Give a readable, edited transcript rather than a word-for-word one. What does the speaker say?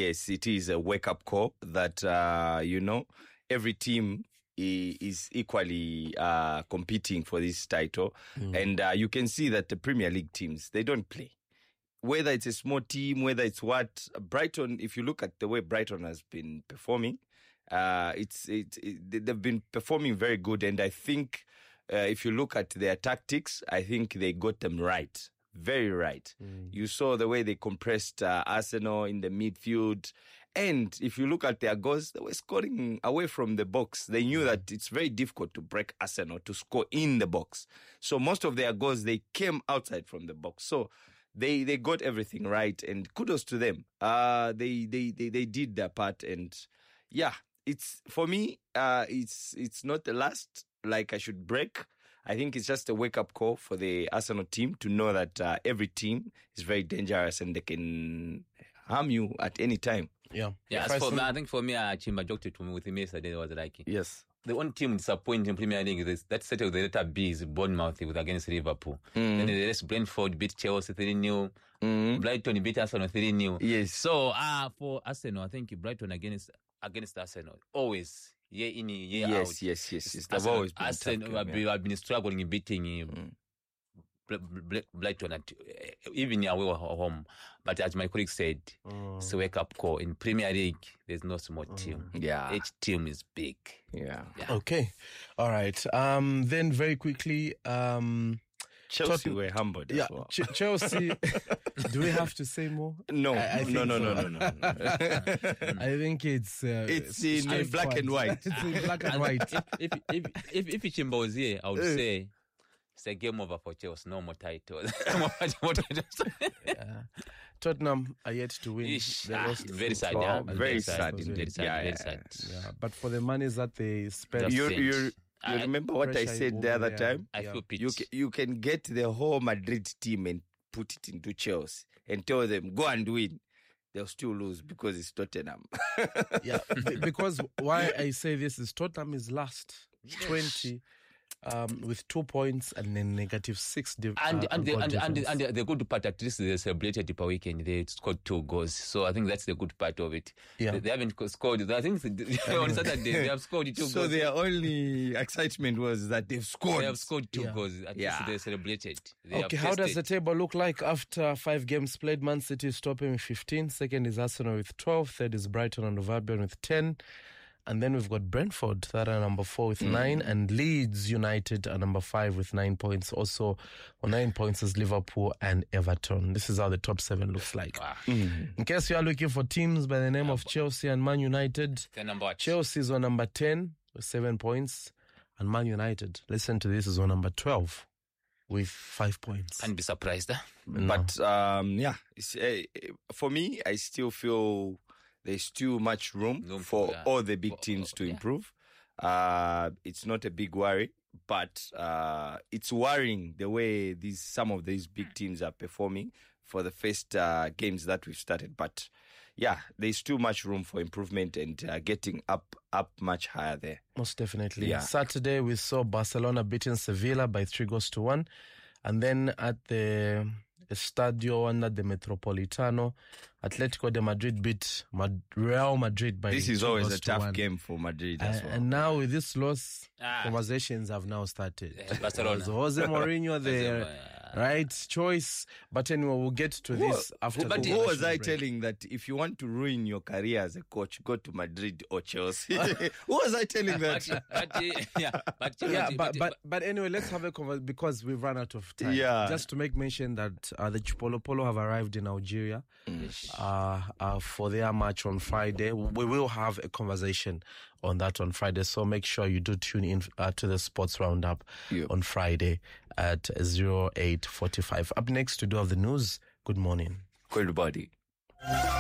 yes, it is a wake-up call that, every team is equally competing for this title. And you can see that the Premier League teams, they don't play. Whether it's a small team, whether it's what, Brighton, if you look at the way Brighton has been performing, they've been performing very good. And I think if you look at their tactics, I think they got them right. Very right. You saw the way they compressed Arsenal in the midfield. And if you look at their goals, they were scoring away from the box. They knew that it's very difficult to break Arsenal to score in the box. So most of their goals, they came outside from the box. So they got everything right, and kudos to them. They did their part, and yeah, it's for me. It's not the last. Like I should break. I think it's just a wake up call for the Arsenal team to know that every team is very dangerous and they can harm you at any time. Yeah. I think for me, Chimba joked to me with him yesterday. Was like, yes. The one team disappointing in Premier League is that set of the letter B is Bournemouth against Liverpool. Then the rest, Brentford beat Chelsea 3-0. Brighton beat Arsenal 3-0. Yes. So for Arsenal, I think Brighton against Arsenal always year in year out. Yes. They've always been Arsenal have been struggling in beating Brighton at even away or home. But as my colleague said, it's a wake up call. In Premier League, there's no small team. Yeah. Each team is big. Yeah. Okay. All right. Then very quickly, Chelsea were humbled as well. Chelsea. Do we have to say more? No. I think No. I think it's in black and white. It's in black and white. If Chimba was here, I would say it's a game over for Chelsea. No more titles. Tottenham are yet to win. Very sad. Very sad. Yeah, but for the monies that they spent, you remember what I said the other time? I feel pity. You can get the whole Madrid team and put it into Chelsea and tell them, go and win. They'll still lose because it's Tottenham. Yeah, because why I say this is Tottenham is last 20 with 2 points and then -6. The good part, at least they celebrated per weekend. They scored 2 goals, so I think that's the good part of it. Yeah. They haven't scored. I think on Saturday they have scored 2 goals. So their only excitement was that they've scored. They have scored 2 goals. At least they celebrated. Okay, how does the table look like after 5 games played? Man City is topping with 15. Second is Arsenal with 12. Third is Brighton and Hove Albion with 10. And then we've got Brentford that are number 4 with 9, and Leeds United are number 5 with 9 points. Also on 9 points is Liverpool and Everton. This is how the top 7 looks like. In case you are looking for teams by the name of Chelsea and Man United, Chelsea is on number 10 with 7 points, and Man United, listen to this, is on number 12 with 5 points. Can't be surprised. No. But for me, I still feel there's still much room for all the big teams to improve. It's not a big worry, but it's worrying the way some of these big teams are performing for the first games that we've started. But yeah, there's still much room for improvement and getting up much higher there. Most definitely. Yeah. Saturday we saw Barcelona beating Sevilla by 3-1, and then at the Estadio Wanda de Metropolitano, Atletico de Madrid beat Real Madrid by 2-1. This is always a tough game for Madrid as well. And now with this loss, conversations have now started. Barcelona. Jose Mourinho, the right choice. But anyway, we'll get to this after. But who was I telling that if you want to ruin your career as a coach, go to Madrid or Chelsea? Who was I telling that? But anyway, let's have a conversation because we've run out of time. Yeah. Just to make mention that the Chipolopolo have arrived in Algeria for their match on Friday. We will have a conversation on that on Friday, so make sure you do tune in to the Sports Roundup on Friday at 08:45. Up next to do of the news. Good morning. Good body.